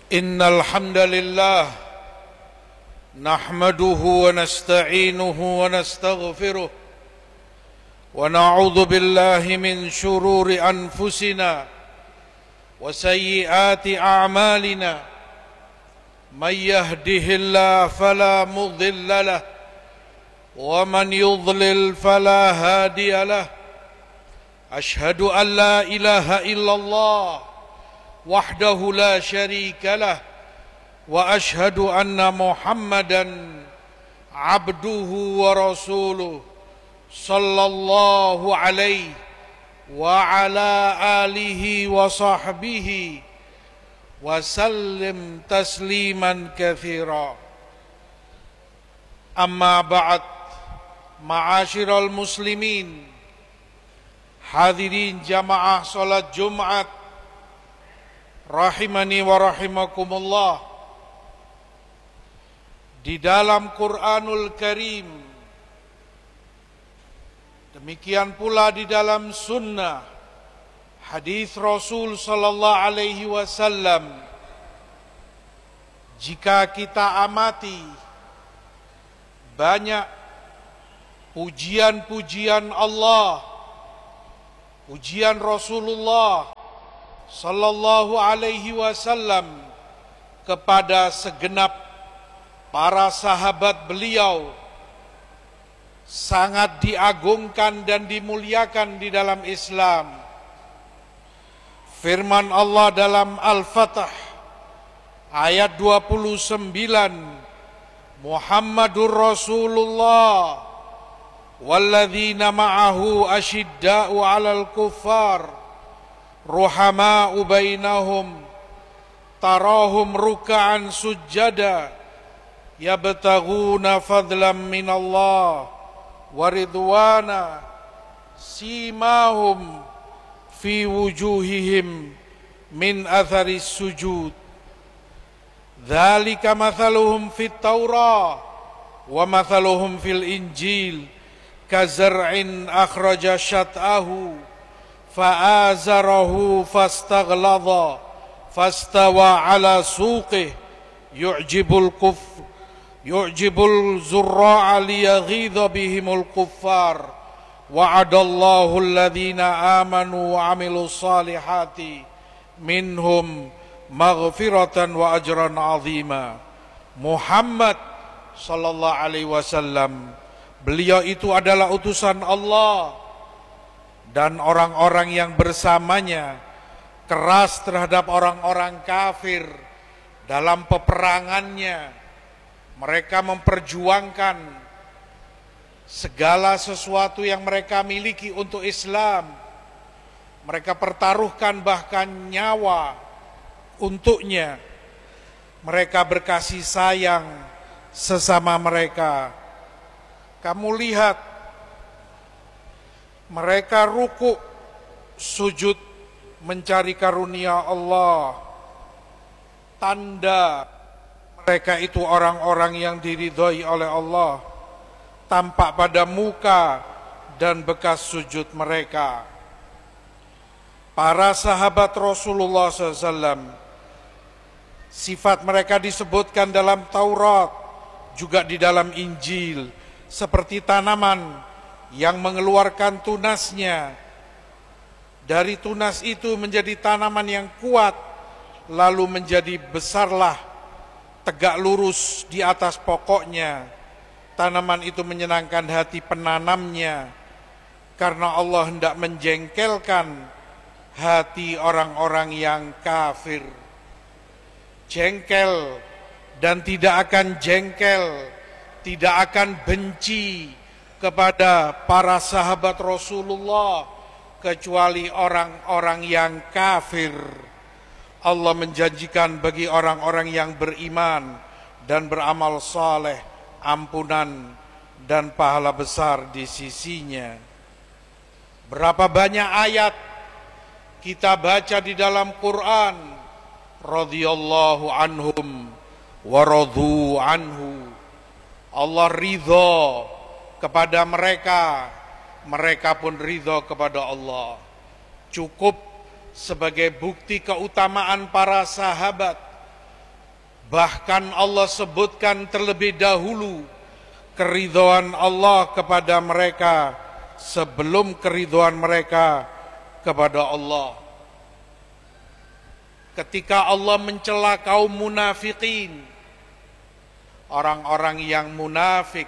إن الحمد لله نحمده ونستعينه ونستغفره ونعوذ بالله من شرور أنفسنا وسيئات أعمالنا من يهده الله فلا مضل له ومن يضلل فلا هادي له أشهد أن لا إله إلا الله وحده لا شريك له وأشهد أن محمدا عبده ورسوله صلى الله عليه وعلى آله وصحبه وسلم تسليما كثيرا أما بعد معاشر المسلمين hadirin jamaah salat Jumat rahimani wa rahimakumullah. Di dalam Quranul Karim, demikian pula di dalam sunnah hadis Rasul sallallahu alaihi wasallam, jika kita amati banyak pujian-pujian Allah, pujian Rasulullah sallallahu alaihi wasallam kepada segenap para sahabat beliau, sangat diagungkan dan dimuliakan di dalam Islam. Firman Allah dalam Al-Fatah ayat 29, Muhammadur Rasulullah walladzina ma'ahu asyidda'u 'alal kuffar ruhama'u bainahum tarahum ruk'an sujjada yabtaghuna fadlan minallah wa ridwana simahum fi wujuhihim min atharis sujud dzalika mathaluhum fit taurah wa mathaluhum fil injil kazar'in akhraja syat'ahu fa'azarahu fastaghladha fastawa ala suqih yu'jibul zurra'a liyaghidha bihimul kuffar wa'adallahu alladhina amanu wa 'amilus salihati minhum maghfiratan wa ajran 'azima. Muhammad sallallahu alaihi wasallam, beliau itu adalah utusan Allah, dan orang-orang yang bersamanya keras terhadap orang-orang kafir dalam peperangannya. Mereka memperjuangkan segala sesuatu yang mereka miliki untuk Islam. Mereka pertaruhkan bahkan nyawa untuknya. Mereka berkasih sayang sesama mereka. Kamu lihat, mereka ruku, sujud, mencari karunia Allah. Tanda mereka itu orang-orang yang diridhoi oleh Allah, tampak pada muka dan bekas sujud mereka. Para sahabat Rasulullah SAW, sifat mereka disebutkan dalam Taurat, juga di dalam Injil, seperti tanaman yang mengeluarkan tunasnya. Dari tunas itu menjadi tanaman yang kuat, lalu menjadi besarlah, tegak lurus di atas pokoknya. Tanaman itu menyenangkan hati penanamnya, karena Allah hendak menjengkelkan hati orang-orang yang kafir. Jengkel dan tidak akan jengkel, tidak akan benci kepada para sahabat Rasulullah kecuali orang-orang yang kafir. Allah menjanjikan bagi orang-orang yang beriman dan beramal saleh ampunan dan pahala besar di sisinya. Berapa banyak ayat kita baca di dalam Quran, radhiyallahu anhum wa radu anhu. Allah ridho kepada mereka, mereka pun ridho kepada Allah. Cukup sebagai bukti keutamaan para sahabat Bahkan Allah sebutkan terlebih dahulu keridhaan Allah kepada mereka sebelum keridhaan mereka kepada Allah. Ketika Allah mencela kaum munafikin, orang-orang yang munafik,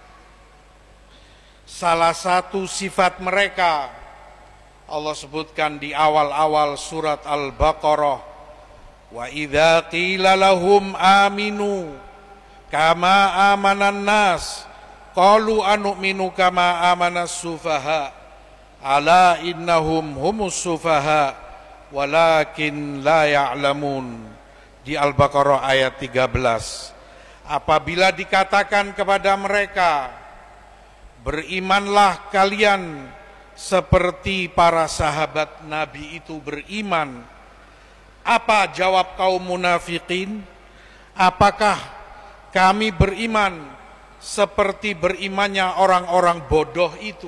salah satu sifat mereka Allah sebutkan di awal-awal surat Al-Baqarah, wa idza qila lahum aminu kama amanan nas qalu anu'minu kama amanas sufaha ala innahum humus sufaha walakin la ya'lamun. Di Al-Baqarah ayat 13. Apabila dikatakan kepada mereka, berimanlah kalian seperti para sahabat Nabi itu beriman. Apa jawab kaum munafikin? Apakah kami beriman seperti berimannya orang-orang bodoh itu?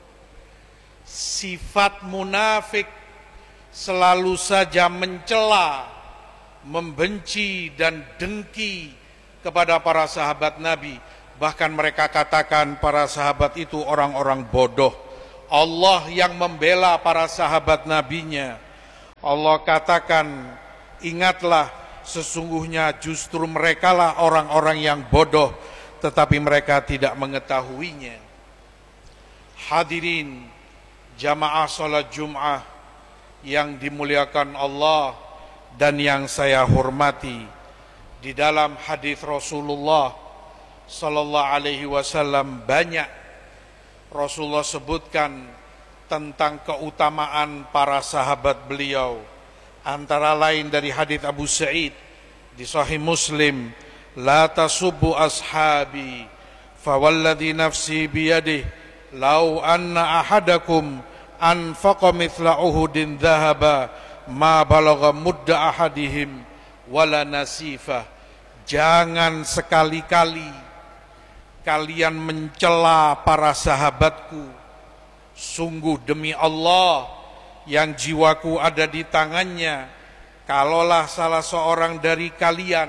Sifat munafik selalu saja mencela, membenci dan dengki kepada para sahabat Nabi. Bahkan mereka katakan para sahabat itu orang-orang bodoh. Allah yang membela para sahabat Nabinya. Allah katakan, ingatlah sesungguhnya justru merekalah orang-orang yang bodoh, tetapi mereka tidak mengetahuinya. Hadirin jamaah salat Jum'ah yang dimuliakan Allah dan yang saya hormati, di dalam hadis Rasulullah sallallahu alaihi wasallam banyak Rasulullah sebutkan tentang keutamaan para sahabat beliau. Antara lain dari hadis Abu Sa'id di Sahih Muslim, la tasubbu ashabi fawalladhi nafsi biyadihi law anna ahadakum anfaqa mithla Uhudin dhahaba ma balagha mudda ahadihim wala nasifah. Jangan sekali-kali kalian mencela para sahabatku. Sungguh demi Allah yang jiwaku ada di tangannya, kalaulah salah seorang dari kalian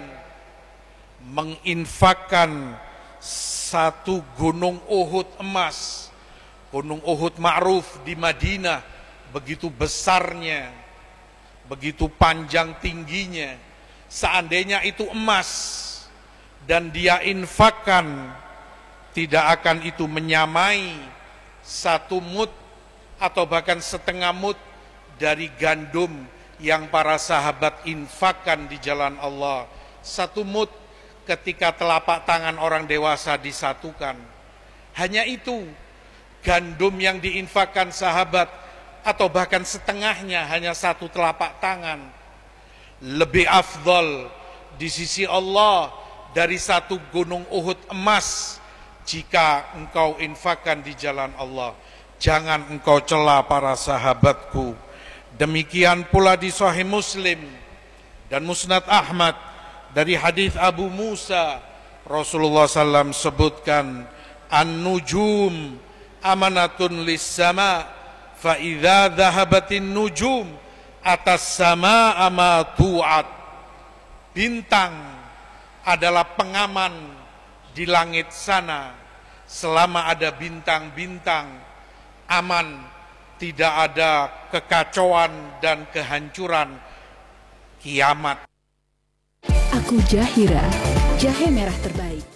menginfakkan satu gunung Uhud emas, gunung Uhud ma'ruf di Madinah, begitu besarnya, begitu panjang tingginya, seandainya itu emas dan dia infakkan, tidak akan itu menyamai satu mud atau bahkan setengah mud dari gandum yang para sahabat infakkan di jalan Allah. Satu mud ketika telapak tangan orang dewasa disatukan. Hanya itu gandum yang diinfakkan sahabat, atau bahkan setengahnya, hanya satu telapak tangan, lebih afdal di sisi Allah dari satu gunung Uhud emas jika engkau infakkan di jalan Allah. Jangan engkau cela para sahabatku. Demikian pula di Sahih Muslim dan Musnad Ahmad dari hadis Abu Musa, Rasulullah SAW sebutkan, an-nujum amanatun lis-sama fa idza dhahabatin nujum atas sama ama tu'at. Bintang adalah pengaman di langit sana. Selama ada bintang-bintang, aman, tidak ada kekacauan dan kehancuran kiamat. Aku Jahira, jahe merah terbaik.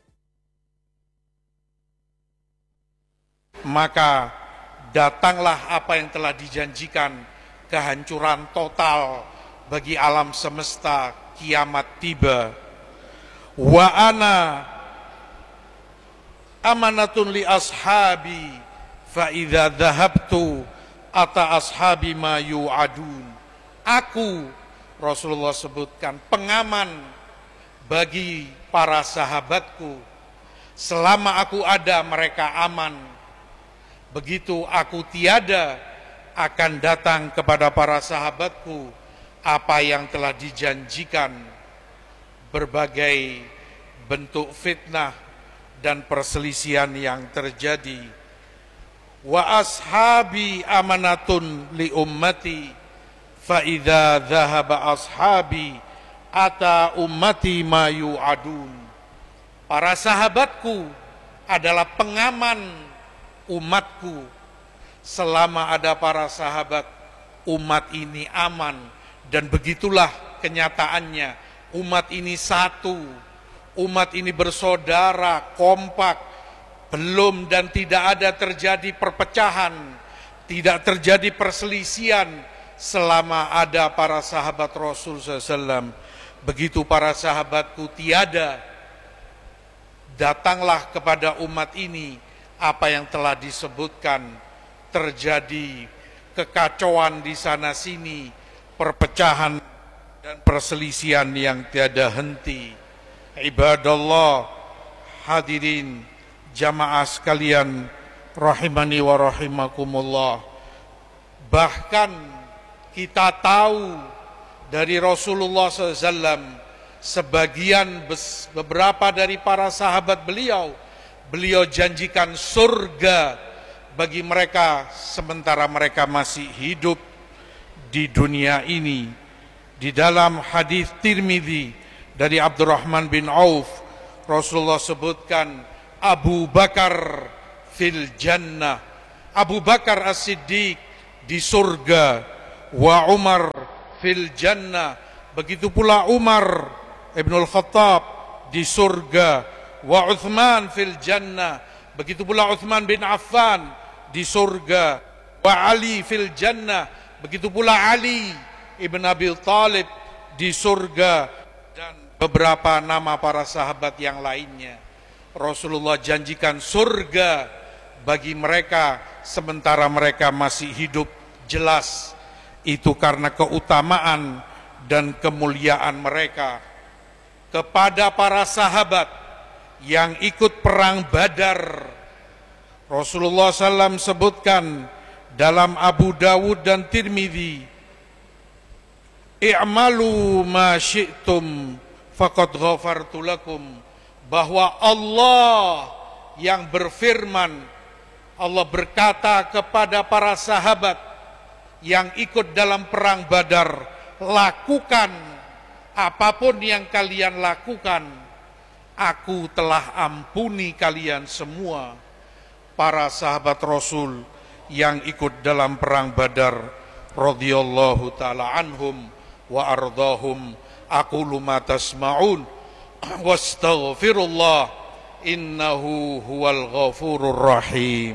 Maka datanglah apa yang telah dijanjikan, kehancuran total bagi alam semesta, kiamat tiba. Wa ana amanatun li ashabi fa idza dhahabtu ata ashabi ma yu'adun. Aku, Rasulullah sebutkan, pengaman bagi para sahabatku. Selama aku ada, mereka aman. Begitu aku tiada, akan datang kepada para sahabatku apa yang telah dijanjikan, berbagai bentuk fitnah dan perselisihan yang terjadi. Wa ashabi amanatun li ummati fa idza dhahaba ashabi ata ummati ma yu'adun. Para sahabatku adalah pengaman umatku. Selama ada para sahabat, umat ini aman. Dan begitulah kenyataannya. Umat ini satu, umat ini bersaudara, kompak. Belum dan tidak ada terjadi perpecahan, tidak terjadi perselisihan selama ada para sahabat Rasul SAW. Begitu para sahabatku tiada, datanglah kepada umat ini apa yang telah disebutkan. Terjadi kekacauan di sana sini, perpecahan dan perselisihan yang tiada henti. Ibadallah, hadirin jamaah sekalian rahimani wa rahimakumullah. Bahkan kita tahu dari Rasulullah SAW, sebagian beberapa dari para sahabat beliau janjikan surga bagi mereka sementara mereka masih hidup di dunia ini. Di dalam hadis Tirmidzi dari Abdurrahman bin Auf, Rasulullah sebutkan Abu Bakar fil jannah, Abu Bakar as-Siddiq di surga, wa Umar fil jannah, begitu pula Umar Ibnul Khattab di surga, wa Uthman fil jannah, begitu pula Uthman bin Affan di surga, wa Ali fil jannah, begitu pula Ali ibn Abi Thalib di surga, dan beberapa nama para sahabat yang lainnya. Rasulullah janjikan surga bagi mereka sementara mereka masih hidup. Jelas itu karena keutamaan dan kemuliaan mereka. Kepada para sahabat yang ikut perang Badar, Rasulullah SAW sebutkan dalam Abu Dawud dan Tirmidzi, i'malu ma syi'tum faqad ghafartu lakum, bahwa Allah yang berfirman, Allah berkata kepada para sahabat yang ikut dalam perang Badar, lakukan apapun yang kalian lakukan, aku telah ampuni kalian semua. Para sahabat Rasul yang ikut dalam perang Badar radhiyallahu ta'ala anhum wa ardahum. Aqulu ma tasma'un wastaghfirullah innahu huwal ghafurur rahim.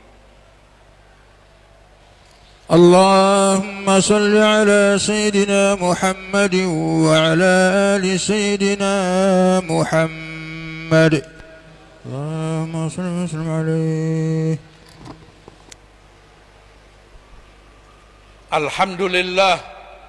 Allahumma salli ala Sayyidina Muhammad wa ala ali Sayyidina Muhammad. Allahumma salli wa sallim alaihi. Alhamdulillah,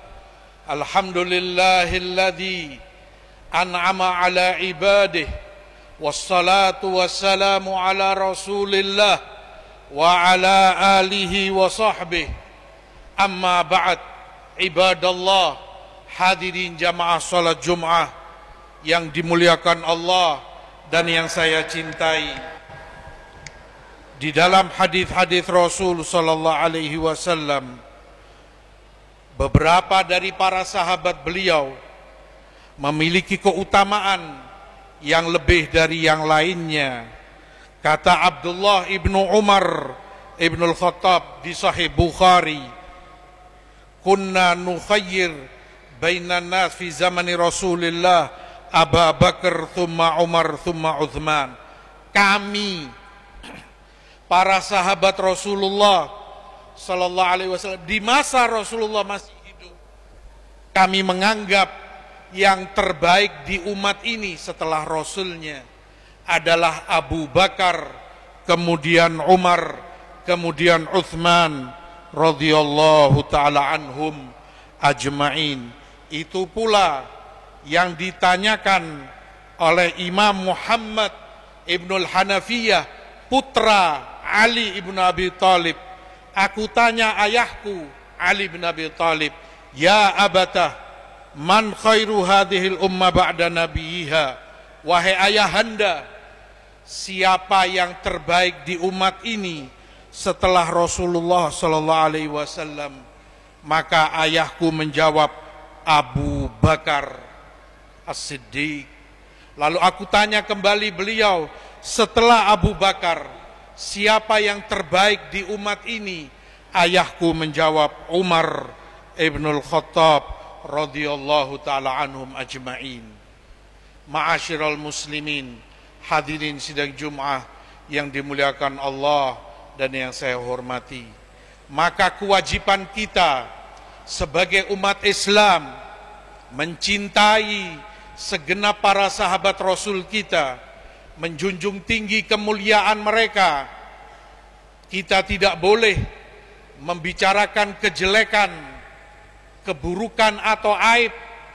alhamdulillahilladzi an'ama ala ibadihi, wassalatu wassalamu ala rasulillah wa ala alihi wa sahbihi. Amma ba'd, ibadallah, hadirin jamaah salat Jum'ah yang dimuliakan Allah dan yang saya cintai. Di dalam hadis-hadis Rasul sallallahu alaihi wasallam, beberapa dari para sahabat beliau memiliki keutamaan yang lebih dari yang lainnya. Kata Abdullah ibnu Umar ibnul Khattab di Sahih Bukhari, kunna nukhayyir bainan nas fi zamani Rasulillah Abu Bakar thumma Umar thumma Uthman. Kami para sahabat Rasulullah sallallahu alaihi wasallam di masa Rasulullah masih hidup, kami menganggap yang terbaik di umat ini setelah Rasulnya adalah Abu Bakar, kemudian Umar, kemudian Uthman radhiyallahu ta'ala anhum ajma'in. Itu pula yang ditanyakan oleh Imam Muhammad Ibnul Hanafiyah, putra Ali ibn Abi Thalib. Aku tanya ayahku Ali bin Abi Thalib, ya abatah, man khairu hadhil umma ba'da nabiyiha, wahai ayahanda, siapa yang terbaik di umat ini setelah Rasulullah sallallahu alaihi wasallam? Maka ayahku menjawab, Abu Bakar. As-Siddiq. Lalu aku tanya kembali beliau, setelah Abu Bakar, siapa yang terbaik di umat ini? Ayahku menjawab, Umar ibnul Khattab radhiyallahu ta'ala anhum ajma'in. Ma'asyiral muslimin, hadirin sidang Jum'ah yang dimuliakan Allah dan yang saya hormati. Maka kewajiban kita sebagai umat Islam mencintai segenap para sahabat Rasul kita, menjunjung tinggi kemuliaan mereka. Kita tidak boleh membicarakan kejelekan, keburukan atau aib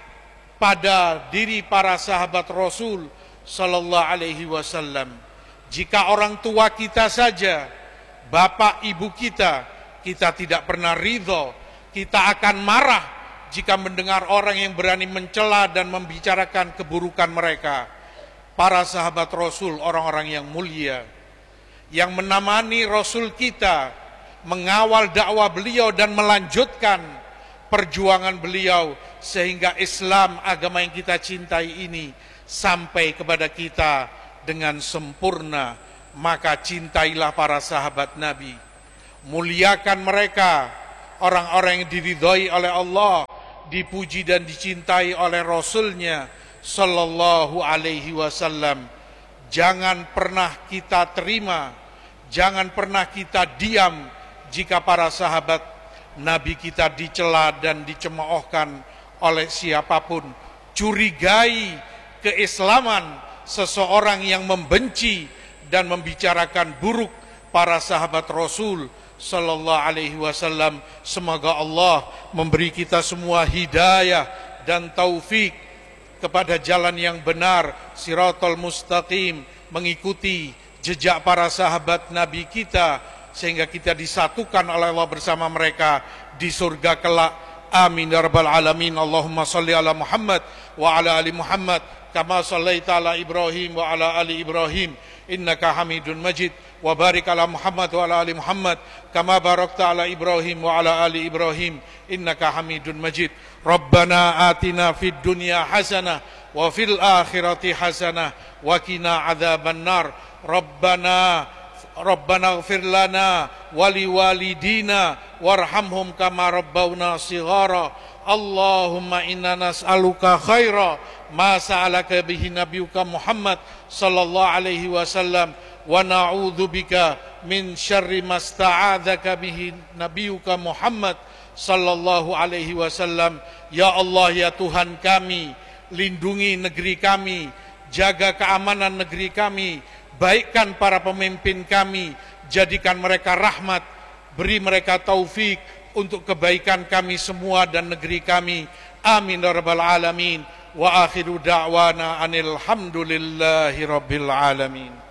pada diri para sahabat Rasul sallallahu alaihi wasallam. Jika orang tua kita saja, bapak ibu kita tidak pernah ridho, kita akan marah jika mendengar orang yang berani mencela dan membicarakan keburukan mereka. Para sahabat Rasul, orang-orang yang mulia, yang menemani Rasul kita, mengawal dakwah beliau dan melanjutkan perjuangan beliau, sehingga Islam, agama yang kita cintai ini, sampai kepada kita dengan sempurna. Maka cintailah para sahabat Nabi, muliakan mereka, orang-orang yang diridhoi oleh Allah, dipuji dan dicintai oleh Rasulnya sallallahu alaihi wasallam. Jangan pernah kita terima, jangan pernah kita diam jika para sahabat Nabi kita dicela dan dicemoohkan oleh siapapun. Curigai keislaman seseorang yang membenci dan membicarakan buruk para sahabat Rasul sallallahu alaihi wasallam. Semoga Allah memberi kita semua hidayah dan taufik kepada jalan yang benar, siratal mustaqim, mengikuti jejak para sahabat Nabi kita, sehingga kita disatukan oleh Allah bersama mereka di surga kelak. Amin ya rabbal alamin. Allahumma salli ala Muhammad wa ala ali Muhammad kama sallaita ala Ibrahim wa ala ali Ibrahim innaka Hamidun Majid. Wa barik ala Muhammad wa ala ali Muhammad kama barakta ala Ibrahim wa ala ali Ibrahim innaka Hamidun Majid. Rabbana atina fid dunya hasanah wa fil akhirati hasanah wa qina adzaban nar. Rabbana ighfir lana wa liwalidina warhamhum kama rabbawna shighara. Allahumma inna nas'aluka khaira ma sa'alaka bihi nabiyuka Muhammad sallallahu alaihi wasallam wa na'udzubika min syarri ma sta'adzaka bihi nabiyuka Muhammad sallallahu alaihi wasallam. Ya Allah, ya Tuhan kami, lindungi negeri kami, jaga keamanan negeri kami, baikkan para pemimpin kami, jadikan mereka rahmat, beri mereka taufik untuk kebaikan kami semua dan negeri kami. Amin ya rabbal alamin. Wa akhiru da'wana anil hamdulillahi rabbil alamin.